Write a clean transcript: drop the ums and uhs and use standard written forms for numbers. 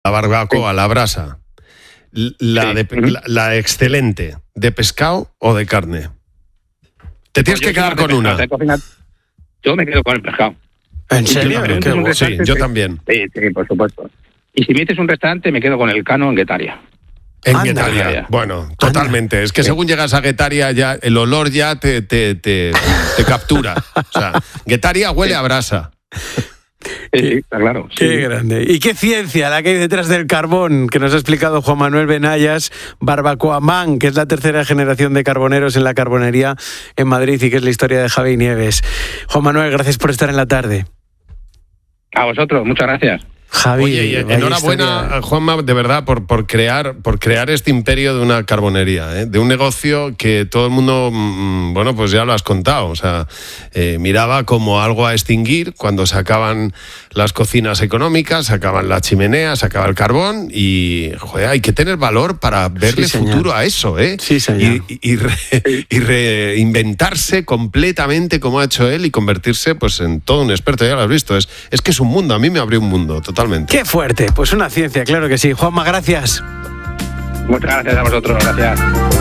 La barbacoa, la brasa. La excelente, ¿de pescado o de carne? Te tienes que quedar con una. Yo me quedo con el pescado. ¿En serio? Sí, yo también. Sí, por supuesto. Y si me dices un restaurante, me quedo con el Cano en Guetaria. En Guetaria, bueno, totalmente. Es que según llegas a Guetaria, ya el olor ya te captura. O sea, Guetaria huele a brasa. Sí, está claro. Sí. Qué grande. Y qué ciencia la que hay detrás del carbón, que nos ha explicado Juan Manuel Benayas, Barbacoamán, que es la tercera generación de carboneros en la carbonería en Madrid y que es la historia de Javi Nieves. Juan Manuel, gracias por estar en la tarde. A vosotros, muchas gracias. Javi, oye, enhorabuena, Juanma, de verdad, por crear este imperio de una carbonería, de un negocio que todo el mundo, bueno, pues ya lo has contado, o sea, miraba como algo a extinguir cuando se acaban las cocinas económicas, se acaban las chimeneas, se acaba el carbón y, joder, hay que tener valor para verle futuro a eso, Sí, señor. Y reinventarse completamente como ha hecho él y convertirse, pues, en todo un experto, ya lo has visto, es que es un mundo, a mí me abrió un mundo, totalmente. ¡Qué fuerte! Pues una ciencia, claro que sí. Juanma, gracias. Muchas gracias a vosotros, gracias.